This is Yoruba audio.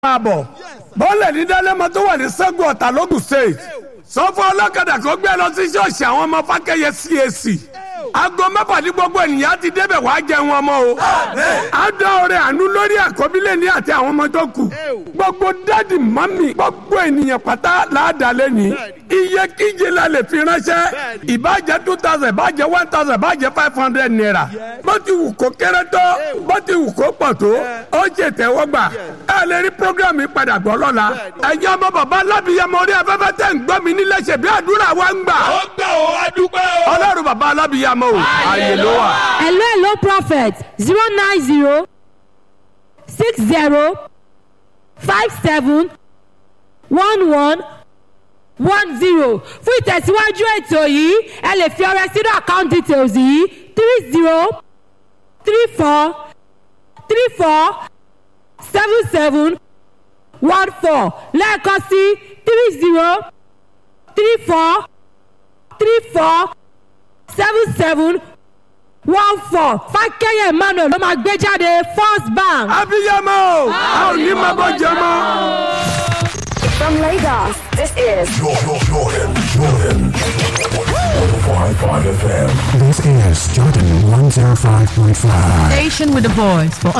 máa bọ̀ bọ́ọ̀lẹ̀ ní dálẹ́mọ tó wà ní Ṣẹ́gun Ọ̀tà lógùn state sọ fún ọlọ́kadà kó gbé lọ sí ṣọ́ọ̀ṣì àwọn ọmọ Fákẹ́yẹ CAC aago mẹ́fà ní gbogbo ènìyàn ti débẹ̀ wá jẹun ọmọ o á dán ọrẹ àánú lórí àkọ́bílẹ̀ ní àti àwọn ọmọ tó kù gbogbo dádì mọ́mì gbogbo ènìyàn pátá láàdálẹ́ ní iye kíje la lè fi ránṣẹ́ ìbàjẹ́ 2000 ìbàjẹ́ 1000 ìbàjẹ́ 500 naira bó ti wù kó kéré tó bó ti wù kó pọ̀ tó ó jẹ tẹ́wọ́gbà ẹ lè rí programme padà gbọ́ lọ́la ẹ̀yin ọmọ bàbá alábìyamọ orí afẹ́fẹ́ tẹ̀ ń gbọ́ mi nílé ṣe bí àdúrà wa ń gbà. ó gbà ó adúpẹ́ o. ọlọ́run bàbá alábìyamọ o ààyè ló wà. hello prophet 090 60 57 11 10 fún ìtẹ̀síwájú ètò yìí ẹ lè fi ọrẹ sínú account details yìí 30 34 34 77 14 lẹ́ẹ̀kan sí 30 34 34 77 14 Fákẹ́yẹ Emmanuel ló máa gbé jáde First Bank. abiyamọ a ò ní máa bọ́ jẹ mọ́. From Lagos, this is Jordan 105.5 FM. This is Jordan 105.5. Station with a voice for